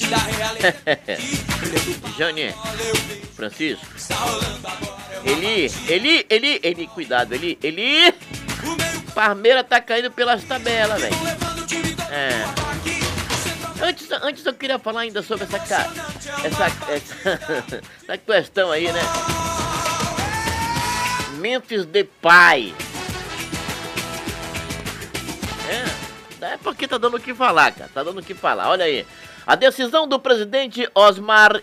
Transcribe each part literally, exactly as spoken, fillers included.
Jane, Francisco, Eli, Eli, Eli, Eli, cuidado, Eli, Eli, Parmeira tá caindo pelas tabelas, velho. É. Antes, antes eu queria falar ainda sobre essa, essa, essa, essa questão aí, né? Memphis Depay. É, é porque tá dando o que falar, cara. Tá dando o que falar, olha aí. A decisão do presidente Osmar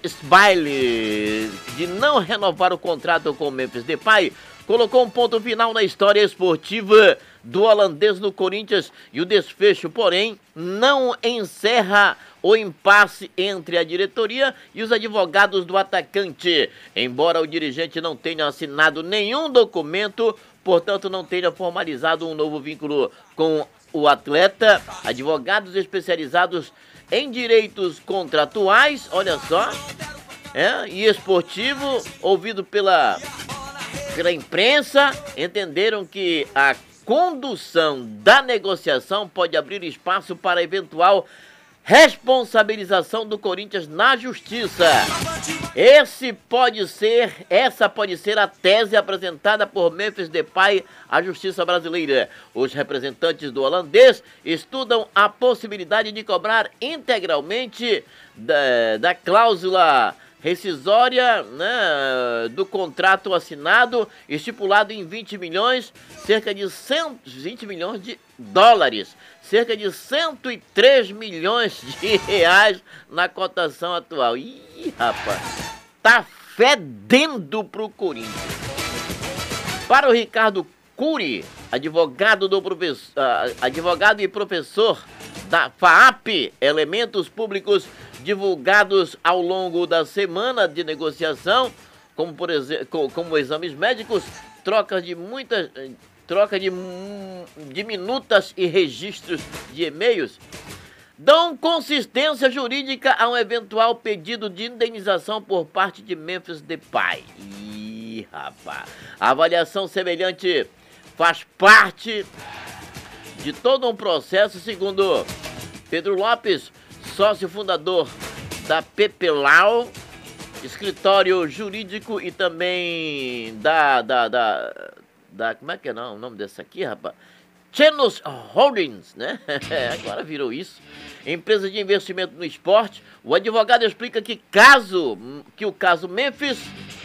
Spile de não renovar o contrato com o Memphis Depay colocou um ponto final na história esportiva do holandês no Corinthians e o desfecho, porém, não encerra o impasse entre a diretoria e os advogados do atacante. Embora o dirigente não tenha assinado nenhum documento, portanto não tenha formalizado um novo vínculo com o atleta, advogados especializados em direitos contratuais, olha só, é, e esportivo, ouvido pela, pela imprensa, entenderam que a condução da negociação pode abrir espaço para eventual responsabilização do Corinthians na justiça. Esse pode ser, essa pode ser a tese apresentada por Memphis Depay à justiça brasileira. Os representantes do holandês estudam a possibilidade de cobrar integralmente da, da cláusula rescisória, né, do contrato assinado, estipulado em vinte milhões, cerca de cento, vinte milhões de dólares, cerca de cento e três milhões de reais na cotação atual. Ih, rapaz, tá fedendo pro Corinthians. Para o Ricardo Cury, advogado, do professor, uh, advogado e professor da FAAP, elementos públicos divulgados ao longo da semana de negociação, como por exemplo, como exames médicos, troca de muitas, troca de, de minutas e registros de e-mails, dão consistência jurídica a um eventual pedido de indenização por parte de Memphis Depay. Ih, rapaz, a avaliação semelhante faz parte de todo um processo, segundo Pedro Lopes, sócio fundador da Pepelau, escritório jurídico e também da, da, da, da como é que é não, o nome dessa aqui, rapaz? Chenos Holdings, né? Agora virou isso. Empresa de investimento no esporte. O advogado explica que caso, que o caso Memphis,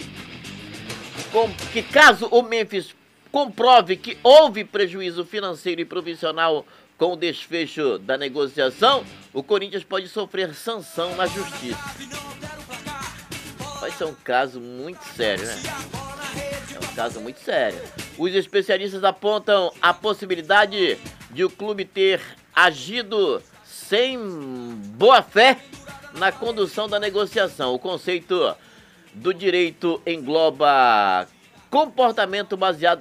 que caso o Memphis comprove que houve prejuízo financeiro e profissional com o desfecho da negociação, o Corinthians pode sofrer sanção na justiça. Vai ser um caso muito sério, né? É um caso muito sério. Os especialistas apontam a possibilidade de o clube ter agido sem boa-fé na condução da negociação. O conceito do direito engloba comportamento baseado